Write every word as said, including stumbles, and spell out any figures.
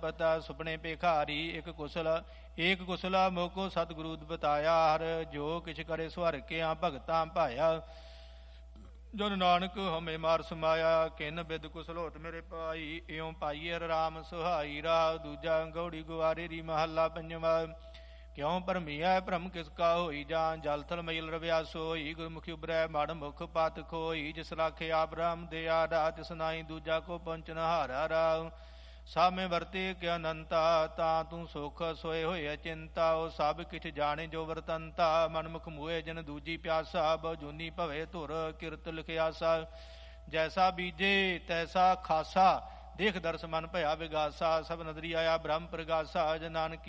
ਪਤਾ ਸੁਪਨੇ ਭਿਖਾਰੀ ਇੱਕ ਕੁਸਲ ਏਕ ਕੁਸਲਾ ਮੋਕੋ ਸਤਿਗੁਰੂ ਬਤਾਇਆ। ਹਰ ਜੋ ਕਿਛ ਕਰੇ ਸਵਰ ਕੇ ਆ ਭਗਤਾਂ ਭਾਇਆ। ਜਨ ਨਾਨਕ ਹਮੇ ਮਾਰ ਸਮਾਇਆ ਕਿਨ ਬਿਦ ਕੁਸਲੋਤ ਮੇਰੇ ਭਾਈ। ਇਉਂ ਪਾਈਏ ਰਾਮ ਸੁਹਾਈ ਰਾਹ ਦੂਜਾ ਗੌੜੀ ਗੁਆਰੇ ਰੀ ਮਹੱਲਾ ਪੰਜਵਾ। ਕਿਉਂ ਭਰਮੀਐ ਭਰਮ ਕਿਸ ਕਾ ਹੋਈ ਜਾਂ ਜਲ ਥਲ ਮਈਲ ਰਵਿਆ ਸੋਈ। ਗੁਰਮੁਖੀ ਉਬਰੈ ਮੜ ਮੁਖ ਪਤ ਖੋਈ ਜਿਸ ਰਾਖੇ ਆਪ ਰਾਮ ਦੇ ਆਡਾ ਤਿਸ ਨਾਈ ਦੂਜਾ ਕੋ ਪਹੁੰਚਨ ਹਾਰਾ ਰਾਹ। ਸਾਮੇ ਵਰਤੇ ਕਿ ਅਨੰਤਾ ਤਾਂ ਤੂੰ ਸੁਖ ਸੋਏ ਹੋਏ ਚਿੰਤਾ। ਉਹ ਸਭ ਕਿਛ ਜਾਣੇ ਜੋ ਵਰਤੰਤਾ ਮਨ ਮੁਖ ਮੋਏ ਜਨ ਦੂਜੀ ਪਿਆਸਾ। ਬਹੁ ਜੂਨੀ ਭਵੇ ਧੁਰ ਕਿਰਤ ਲਿਖਿਆਸਾ। ਜੈਸਾ ਬੀਜੇ ਤੈਸਾ ਖਾਸਾ ਦੇਖ ਦਰਸ ਮਨ ਭਇਆ ਵਿਗਾਸਾ। ਸਭ ਨਦਰੀ ਆਇਆ ਬ੍ਰਹਮ ਪ੍ਰਗਾਸਾ। ਜ ਨਾਨਕੀ